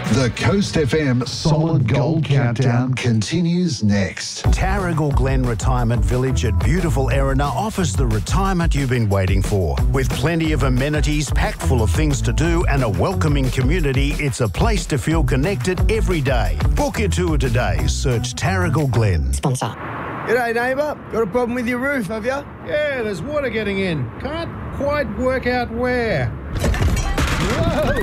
The Coast FM Solid Gold Countdown continues next. Tarragal Glen Retirement Village at beautiful Erina offers the retirement you've been waiting for. With plenty of amenities, packed full of things to do and a welcoming community, it's a place to feel connected every day. Book your tour today. Search Tarragal Glen. Sponsor. G'day, neighbour. Got a problem with your roof, have you? Yeah, there's water getting in. Can't quite work out where. Whoa!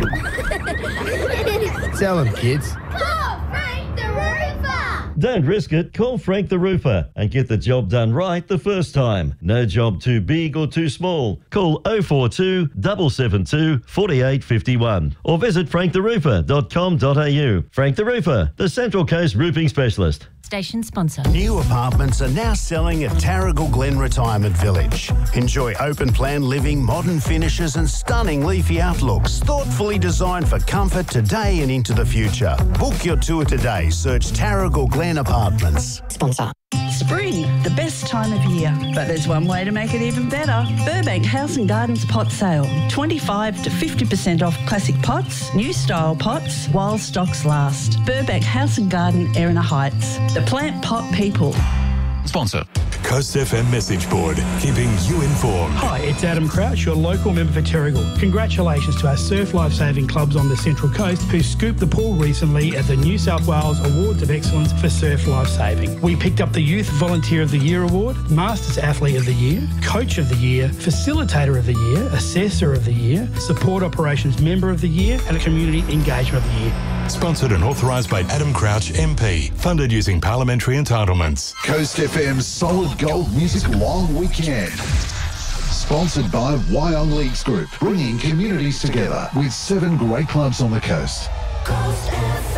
Tell them, kids. Call Frank the Roofer! Don't risk it. Call Frank the Roofer and get the job done right the first time. No job too big or too small. Call 042 772 4851 or visit franktheroofer.com.au. Frank the Roofer, the Central Coast roofing specialist. Station sponsor. New apartments are now selling at Tarragal Glen Retirement Village. Enjoy open plan living, modern finishes and stunning leafy outlooks. Thoughtfully designed for comfort today and into the future. Book your tour today. Search Tarragal Glen Apartments. Sponsor. Spring, the best time of year. But there's one way to make it even better. Burbank House and Gardens pot sale. 25 to 50% off classic pots, new style pots, while stocks last. Burbank House and Garden, Erina Heights. The plant pot people. Sponsor. Coast FM message board, keeping you informed. Hi, it's Adam Crouch, your local member for Terrigal. Congratulations to our surf lifesaving clubs on the Central Coast who scooped the pool recently at the New South Wales Awards of Excellence for Surf Lifesaving. We picked up the Youth Volunteer of the Year Award, Masters Athlete of the Year, Coach of the Year, Facilitator of the Year, Assessor of the Year, Support Operations Member of the Year, and a Community Engagement of the Year. Sponsored and authorised by Adam Crouch MP. Funded using parliamentary entitlements. Coast FM's Solid Gold Music Long Weekend. Sponsored by Wyong Leagues Group, bringing communities together with 7 great clubs on the coast. Coast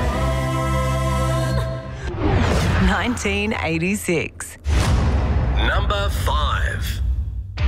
FM. 1986. Number 5.